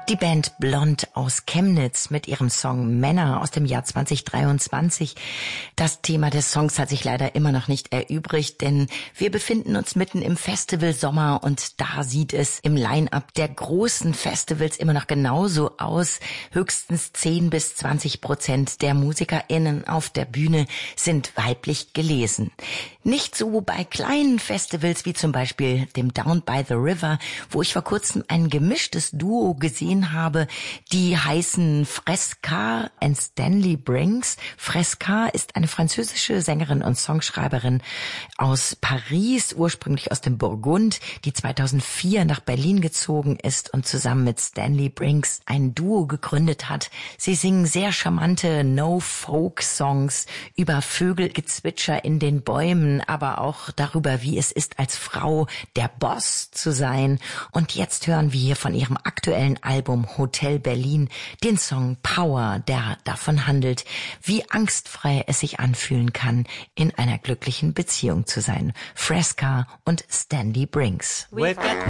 Die Band Blond aus Chemnitz mit ihrem Song Männer aus dem Jahr 2023. Das Thema des Songs hat sich leider immer noch nicht erübrigt, denn wir befinden uns mitten im Festivalsommer und da sieht es im Line-Up der großen Festivals immer noch genauso aus. Höchstens 10-20% der MusikerInnen auf der Bühne sind weiblich gelesen. Nicht so bei kleinen Festivals wie zum Beispiel dem Down by the River, wo ich vor kurzem ein gemischtes Duo gesehen habe, die heißen Fresca and Stanley Brinks. Fresca ist eine französische Sängerin und Songschreiberin aus Paris, ursprünglich aus dem Burgund, die 2004 nach Berlin gezogen ist und zusammen mit Stanley Brinks ein Duo gegründet hat. Sie singen sehr charmante No-Folk-Songs über Vögelgezwitscher in den Bäumen, aber auch darüber, wie es ist, als Frau der Boss zu sein. Und jetzt hören wir hier von ihrem aktuellen Album Hotel Berlin den Song Power, der davon handelt, wie angstfrei es sich anfühlen kann, in einer glücklichen Beziehung zu sein. Fresca und Stanley Brinks.